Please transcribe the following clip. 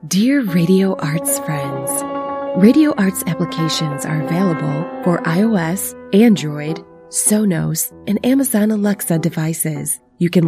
Dear Radio Arts friends, Radio Arts applications are available for iOS, Android, Sonos, and Amazon Alexa devices. You can